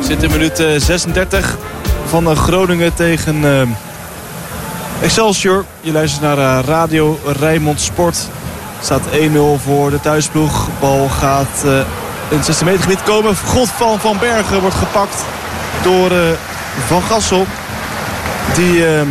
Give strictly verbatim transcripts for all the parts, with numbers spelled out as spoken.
zit in minuut uh, zesendertig van uh, Groningen tegen uh, Excelsior. Je luistert naar uh, Radio Rijnmond Sport. Het staat één nul voor de thuisploeg. Bal gaat uh, in het zestien meter gebied komen. God van Van Bergen wordt gepakt door uh, Van Gassel. Die uh,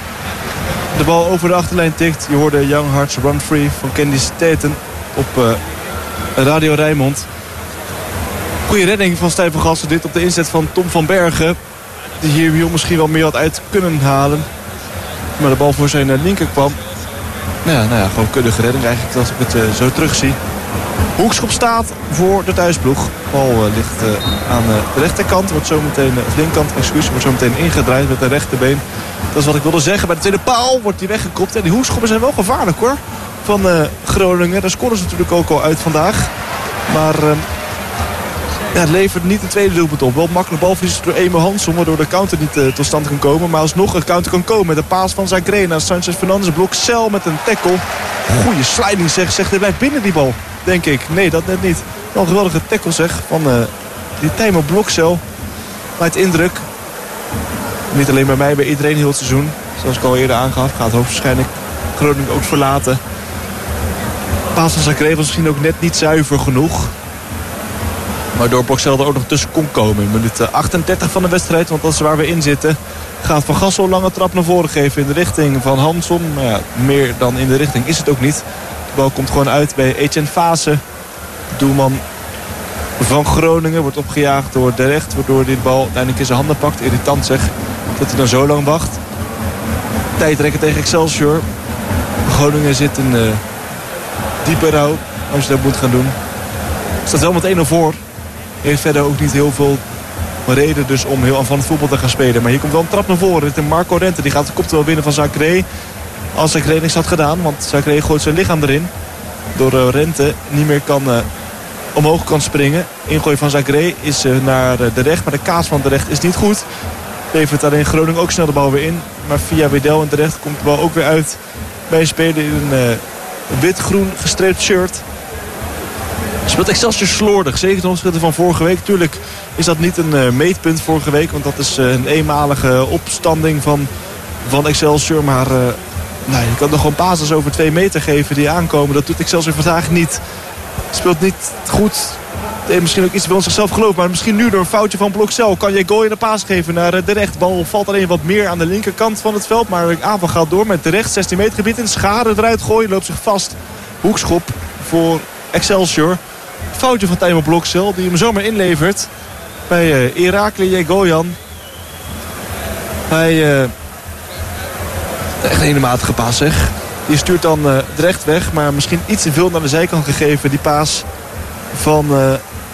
de bal over de achterlijn tikt. Je hoorde Young Hearts Run Free van Candy Staten op uh, Radio Rijnmond. Goede redding van Stijn van Gassel. Dit op de inzet van Tom van Bergen. Die hier misschien wel meer had uit kunnen halen. Maar de bal voor zijn linker kwam. Nou ja, nou ja, gewoon kundige redding eigenlijk als ik het uh, zo terugzie. Hoekschop staat voor de thuisploeg. De bal uh, ligt uh, aan uh, de rechterkant. Wordt zo meteen, uh, of linkerkant, excuus, wordt zo meteen ingedraaid met de rechterbeen. Dat is wat ik wilde zeggen. Bij de tweede paal wordt die weggekopt. En die hoekschoppen zijn wel gevaarlijk hoor. Van uh, Groningen. Daar scoren ze natuurlijk ook al uit vandaag. Maar uh, ja, het levert niet een tweede doelpunt op. Wel makkelijk balverlies door Emil Hansson. Waardoor de counter niet uh, tot stand kan komen. Maar alsnog een counter kan komen. Met een paas van Zagré naar Sanchez Fernandes. Bloksel met een tackle. Goeie sliding zeg. Zegt hij blijft binnen die bal. Denk ik. Nee, dat net niet. Wel een geweldige tackle zeg. Van uh, die Timo Bloksel. Maakt indruk. Niet alleen bij mij, bij iedereen heel het seizoen. Zoals ik al eerder aangaf. Gaat hoogstwaarschijnlijk Groningen ook verlaten. Paas van Zagré was misschien ook net niet zuiver genoeg. Waardoor Bloksel er ook nog tussen kon komen. In minuut achtendertig van de wedstrijd. Want dat is waar we in zitten. Gaat Van Gassel lange trap naar voren geven in de richting van Hansson. Maar ja, meer dan in de richting is het ook niet. De bal komt gewoon uit bij Etienne Fase. Doelman van Groningen wordt opgejaagd door De Recht. Waardoor hij de bal uiteindelijk in zijn handen pakt. Irritant zeg dat hij dan zo lang wacht. Tijdrekken tegen Excelsior. Groningen zit in uh, diepe rouw als je dat moet gaan doen. Staat wel met één nul voor. Heeft verder ook niet heel veel reden dus om heel aanvallend voetbal te gaan spelen. Maar hier komt wel een trap naar voren. Dit is Marco Rente. Die gaat de kopbal winnen van Zagré. Als Zagré niks had gedaan. Want Zagré gooit zijn lichaam erin. Door uh, Rente niet meer kan, uh, omhoog kan springen. Ingooi van Zagré is uh, naar uh, De Recht. Maar de kaas van De Recht is niet goed. Levert alleen Groningen ook snel de bal weer in. Maar via Wedel en De Recht komt de bal ook weer uit. Bij een speler in een uh, wit-groen gestreept shirt. Speelt Excelsior slordig. Zeker ten opzichte van vorige week. Tuurlijk is dat niet een uh, meetpunt vorige week. Want dat is uh, een eenmalige opstanding van, van Excelsior. Maar uh, nou, je kan nog gewoon basis over twee meter geven die aankomen. Dat doet Excelsior vandaag niet. Speelt niet goed. Heeft misschien ook iets bij ons zichzelf geloof. Maar misschien nu door een foutje van Bloksel kan je goal in de paas geven naar uh, De Recht. Bal valt alleen wat meer aan de linkerkant van het veld. Maar de aanval gaat door met De Recht. zestien meter gebied in. Schade eruit gooien. Loopt zich vast. Hoekschop voor Excelsior. Foutje van Timo Bloksel die hem zomaar inlevert bij uh, Irakli Jegoyan. Hij uh, echt een hele matige paas zeg. Die stuurt dan uh, De Recht weg, maar misschien iets te veel naar de zijkant gegeven. Die paas van uh,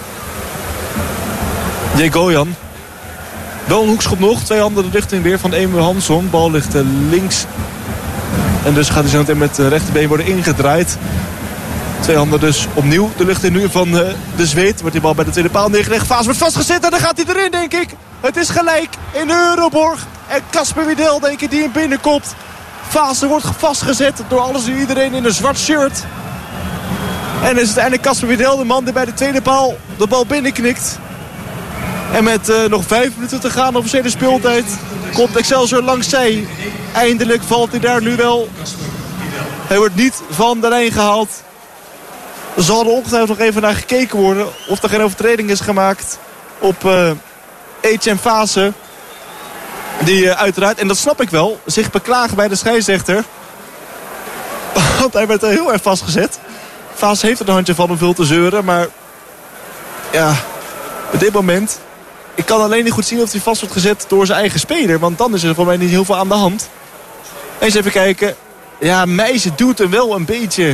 Jegoyan. Wel een hoekschop nog. Twee handen de richting weer van Emil Hansson. Bal ligt uh, links. En dus gaat hij zo meteen met de rechterbeen worden ingedraaid. Twee handen dus opnieuw. De lucht in nu van uh, de Zweed. Wordt die bal bij de tweede paal neergelegd. Vaas wordt vastgezet en dan gaat hij erin denk ik. Het is gelijk in Euroborg. En Casper Wedel denk ik die hem binnenkomt. Vaas wordt vastgezet door alles en iedereen in een zwart shirt. En is uiteindelijk Casper Wedel de man die bij de tweede paal de bal binnenknikt. En met uh, nog vijf minuten te gaan officiële speeltijd komt Excelsior langs zij. Eindelijk valt hij daar nu wel. Hij wordt niet van de lijn gehaald. Er zal er ongetwijfeld nog even naar gekeken worden of er geen overtreding is gemaakt op uh, Etienne Fase. Die uh, uiteraard, en dat snap ik wel, zich beklagen bij de scheidsrechter. Want hij werd er heel erg vastgezet. Fase heeft er een handje van om veel te zeuren, maar ja, op dit moment, ik kan alleen niet goed zien of hij vast wordt gezet door zijn eigen speler. Want dan is er voor mij niet heel veel aan de hand. Eens even kijken. Ja, Meijsen doet hem wel een beetje.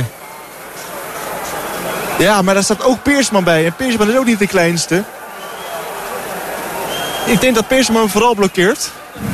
Ja, maar daar staat ook Peersman bij. En Peersman is ook niet de kleinste. Ik denk dat Peersman hem vooral blokkeert.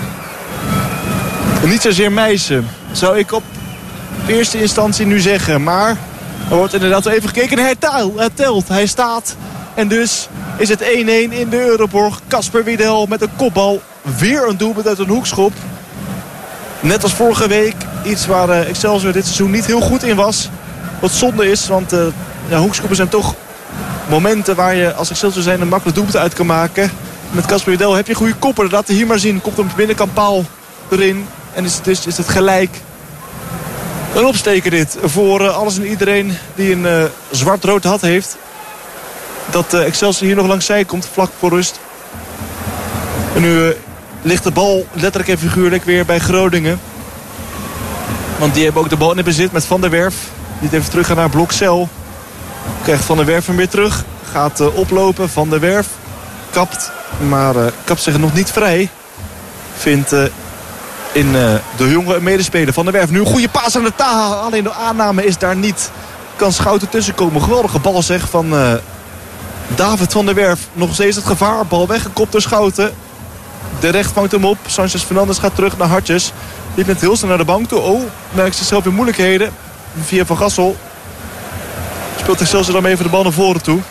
En niet zozeer Meijsen. Zou ik op eerste instantie nu zeggen. Maar er wordt inderdaad even gekeken. En hij telt. Hij telt. Hij staat. En dus is het één-één in de Euroborg. Casper Wedel met een kopbal. Weer een doelpunt uit een hoekschop. Net als vorige week. Iets waar uh, Excelsior dit seizoen niet heel goed in was. Wat zonde is, want... Uh, Ja, hoekschoppen zijn toch momenten waar je als Excelsior zijn een makkelijk doelpunt uit kan maken. met Casper Wiedel. Heb je goede kopper? Laat hij hier maar zien. Komt een binnenkant paal erin. En is het, dus, is het gelijk. Een opsteker dit. Voor uh, alles en iedereen die een uh, zwart-rood had heeft. Dat uh, Excelsior hier nog langs zij komt. Vlak voor rust. En nu uh, ligt de bal letterlijk en figuurlijk weer bij Groningen. Want die hebben ook de bal in het bezit met Van der Werf. Die even terug gaat naar Blokcel. Krijgt Van der Werf hem weer terug. Gaat uh, oplopen. Van der Werf kapt. Maar uh, kapt zich nog niet vrij. Vindt uh, in uh, de jonge medespeler Van der Werf. Nu een goede paas aan de Taha. Alleen de aanname is daar niet. Kan Schouten tussenkomen. Geweldige bal zeg van uh, David Van der Werf. Nog steeds het gevaar. Bal weggekopt door Schouten. De recht vangt hem op. Sanchez Fernandes gaat terug naar Hartjes. Die net heel snel naar de bank toe. Oh, merkt zichzelf in moeilijkheden. Via Van Gassel. Speelt Excelsior dan even de bal naar voren toe.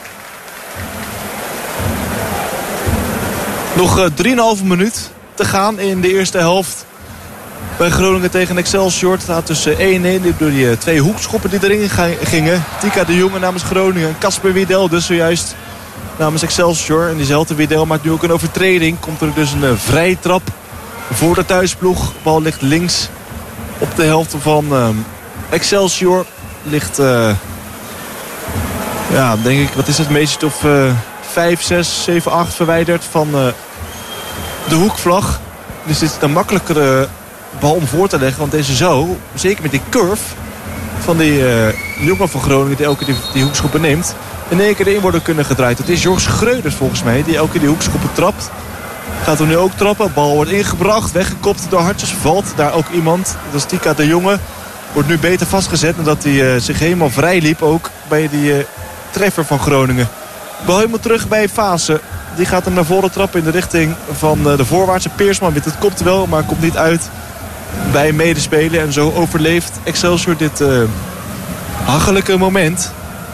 Nog uh, drieënhalve minuut te gaan in de eerste helft. Bij Groningen tegen Excelsior. Het staat tussen één één door die uh, twee hoekschoppen die erin gingen. Tika de Jonge namens Groningen. Casper Wiedel dus zojuist namens Excelsior. En diezelfde Wiedel maakt nu ook een overtreding. Komt er dus een uh, vrije trap voor de thuisploeg. De bal ligt links op de helft van uh, Excelsior. Ligt, uh, ja, denk ik, wat is het, meest of uh, vijf, zes, zeven, acht verwijderd van uh, de hoekvlag. Dus dit is een makkelijkere bal om voor te leggen. Want deze zou, zeker met die curve van die uh, jongen van Groningen die elke die, die hoekschoppen neemt, in één keer erin worden kunnen gedraaid. Het is Jorg Schreuders volgens mij die elke die hoekschoppen trapt. Gaat er nu ook trappen. Bal wordt ingebracht. Weggekopt door Hartjes. Valt daar ook iemand. Dat is Tika de Jonge. Wordt nu beter vastgezet. Nadat hij uh, zich helemaal vrij liep. Ook bij die uh, treffer van Groningen. Bal helemaal terug bij Fase. Die gaat hem naar voren trappen in de richting van uh, de voorwaartse Peersman. Het komt wel, maar komt niet uit bij medespelen. En zo overleeft Excelsior dit uh, hachelijke moment.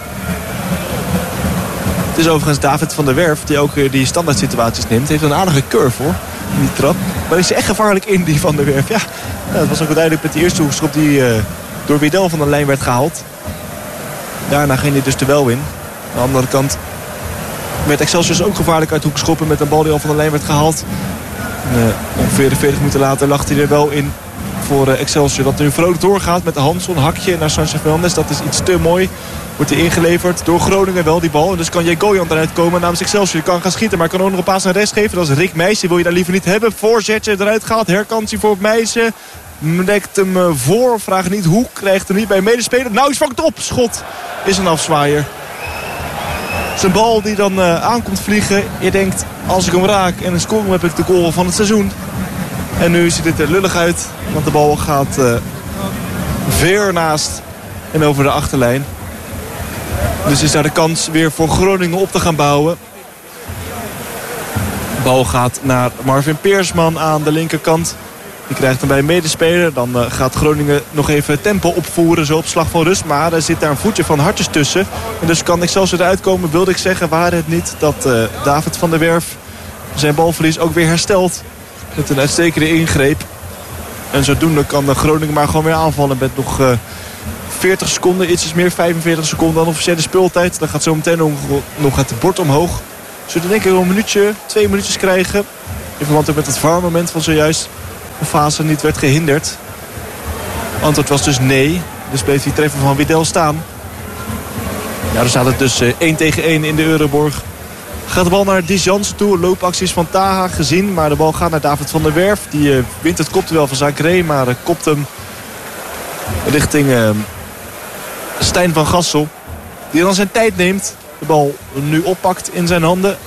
Het is overigens David van der Werf die ook uh, die standaard situaties neemt. Heeft een aardige curve hoor, die trap. Maar is echt gevaarlijk in die van der Werf. Ja, ja, dat was ook duidelijk met die eerste hoekschop die uh, door Wiedel van de lijn werd gehaald. Daarna ging hij dus er wel in. Aan de andere kant werd Excelsior ook gevaarlijk uit hoekschoppen met een bal die al van de lijn werd gehaald. En, uh, ongeveer veertig minuten later lag hij er wel in voor uh, Excelsior. Dat nu vrolijk doorgaat met de Hanson. Hakje naar Sanchez Fernandes. Dat is iets te mooi. Wordt hij ingeleverd door Groningen wel die bal. En dus kan Jegoyan eruit komen namens Excelsior. Je kan gaan schieten, maar kan ook nog een paas naar rechts geven. Dat is Rick Meijsen. Wil je daar liever niet hebben. Voorzetje eruit gehaald. Herkansie voor Meijsen. Dekt hem uh, voor. Vraag niet hoe. Krijgt hem niet bij medespeler. Nou, hij vangt op. Schot is een afzwaaier. Het is een bal die dan uh, aankomt vliegen. Je denkt, als ik hem raak en een score heb ik de goal van het seizoen. En nu ziet het er lullig uit. Want de bal gaat uh, ver naast en over de achterlijn. Dus is daar de kans weer voor Groningen op te gaan bouwen. De bal gaat naar Marvin Peersman aan de linkerkant. Die krijgt hem bij een medespeler. Dan uh, gaat Groningen nog even tempo opvoeren. Zo op slag van rust. Maar er zit daar een voetje van Hartjes tussen. En dus kan Excelsior eruit komen. Wilde ik zeggen, waar het niet dat uh, David van der Werf zijn balverlies ook weer herstelt. Met een uitstekende ingreep. En zodoende kan de Groningen maar gewoon weer aanvallen. Met nog uh, veertig seconden. Iets is meer, vijfenveertig seconden dan officiële speeltijd. Dan gaat zo meteen nog, nog het bord omhoog. Zullen we denk ik een minuutje, twee minuutjes krijgen. In verband ook met het V A R-moment van zojuist. De fase niet werd gehinderd. Antwoord was dus nee. Dus bleef die treffer van Wiedel staan. Ja, dan staat het dus uh, één tegen één in de Euroborg. Gaat de bal naar Dies Jansen toe. Loopacties van Taha gezien. Maar de bal gaat naar David van der Werf. Die uh, wint het kopduel van Zagré. Maar uh, kopt hem richting uh, Stijn van Gassel. Die dan zijn tijd neemt. De bal nu oppakt in zijn handen.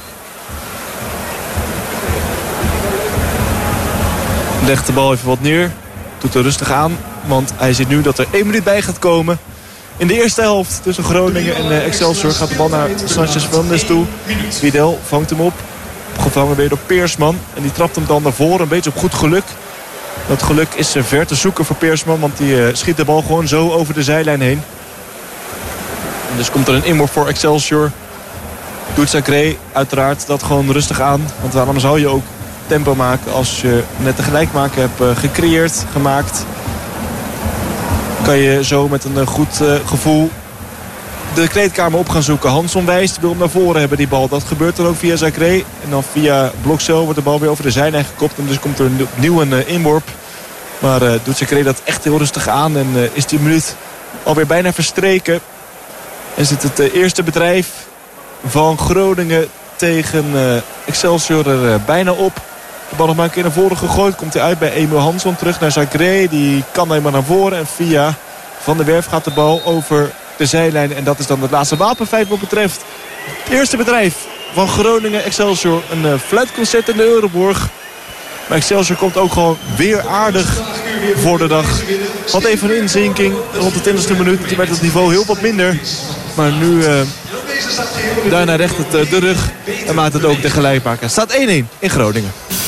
Legt de bal even wat neer. Doet er rustig aan. Want hij ziet nu dat er één minuut bij gaat komen. In de eerste helft tussen Groningen en uh, Excelsior gaat de bal naar Sanchez Fernandes toe. Wiedel vangt hem op. Gevangen weer door Peersman. En die trapt hem dan naar voren. Een beetje op goed geluk. Dat geluk is uh, ver te zoeken voor Peersman. Want die uh, schiet de bal gewoon zo over de zijlijn heen. En dus komt er een inworp voor Excelsior. Doet Zagré uiteraard dat gewoon rustig aan. Want waarom zou je ook tempo maken als je net de gelijkmaker hebt uh, gecreëerd, gemaakt. Kan je zo met een uh, goed uh, gevoel de kleedkamer op gaan zoeken. Hansson wijst, wil hem naar voren hebben die bal. Dat gebeurt dan ook via Zacré. En dan via Blokcel wordt de bal weer over de zijlijn gekopt. En dus komt er opnieuw een uh, inworp. Maar uh, doet Zacré dat echt heel rustig aan. En uh, is die minuut alweer bijna verstreken. En zit het uh, eerste bedrijf van Groningen tegen uh, Excelsior er uh, bijna op. De bal nog maar een keer naar voren gegooid. Komt hij uit bij Emil Hansson. Terug naar Zacré. Die kan helemaal naar voren. En via Van der Werf gaat de bal over de zijlijn. En dat is dan het laatste wapenfeit wat betreft het eerste bedrijf van Groningen Excelsior. Een uh, fluitconcert in de Euroborg. Maar Excelsior komt ook gewoon weer aardig voor de dag. Had even een inzinking rond de twintigste minuut. Toen werd het niveau heel wat minder. Maar nu uh, daarna recht het uh, de rug. En maakt het ook de gelijkmaker. Het staat één-één in Groningen.